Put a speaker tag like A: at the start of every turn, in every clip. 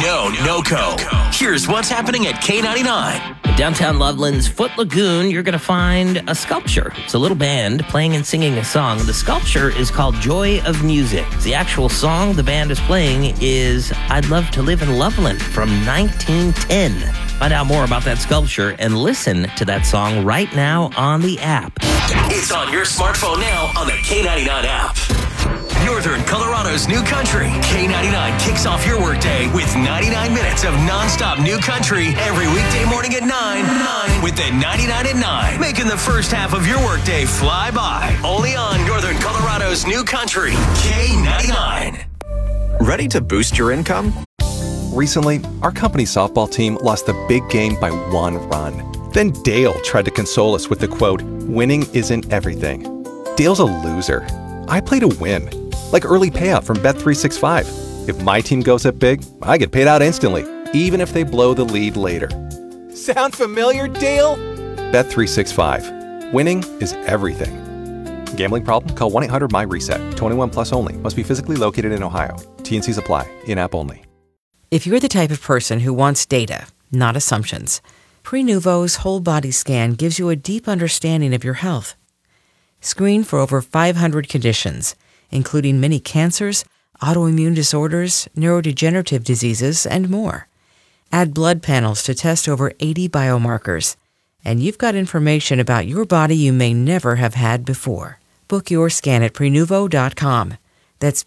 A: No No-Co. Here's what's happening at K99.
B: Downtown Loveland's Foot Lagoon, you're going to find a sculpture. It's a little band playing and singing a song. The sculpture is called Joy of Music. The actual song the band is playing is I'd Love to Live in Loveland from 1910. Find out more about that sculpture and listen to that song right now on the app.
A: It's on your smartphone now on the K99 app. Northern Colorado's new country. K99 kicks off your workday with 99 minutes of nonstop new country every weekday morning at 9 with the 99 at 9, making the first half of your workday fly by. Only on Northern Colorado's new country, K99.
C: Ready to boost your income?
D: Recently, our company's softball team lost the big game by 1 run. Then Dale tried to console us with the quote, "Winning isn't everything." Dale's a loser. I play to win. Like early payout from Bet365. If my team goes up big, I get paid out instantly, even if they blow the lead later. Sound familiar, Dale? Bet365. Winning is everything. Gambling problem? Call 1-800-MY-RESET. 21 plus only. Must be physically located in Ohio. T&Cs apply. In-app only.
E: If you're the type of person who wants data, not assumptions, Prenuvo's whole body scan gives you a deep understanding of your health. Screen for over 500 conditions, including many cancers, autoimmune disorders, neurodegenerative diseases, and more. Add blood panels to test over 80 biomarkers, and you've got information about your body you may never have had before. Book your scan at Prenuvo.com. That's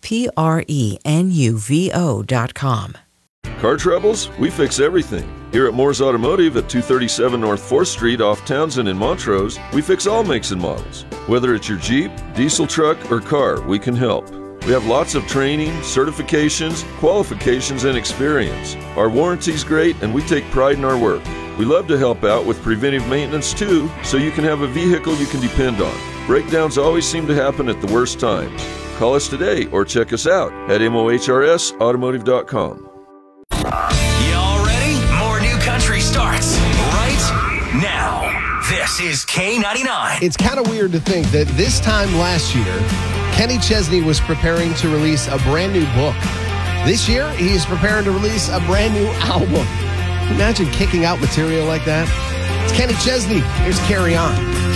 E: Prenuvo.com.
F: Car troubles? We fix everything. Here at Moore's Automotive at 237 North 4th Street off Townsend in Montrose, we fix all makes and models. Whether it's your Jeep, diesel truck, or car, we can help. We have lots of training, certifications, qualifications, and experience. Our warranty's great, and we take pride in our work. We love to help out with preventive maintenance too, so you can have a vehicle you can depend on. Breakdowns always seem to happen at the worst times. Call us today or check us out at mohrsautomotive.com.
A: Y'all ready? More new country starts right now. This is K99.
G: It's kind of weird to think that this time last year, Kenny Chesney was preparing to release a brand new book. This year, he's preparing to release a brand new album. Imagine kicking out material like that. It's Kenny Chesney. Here's Carry On.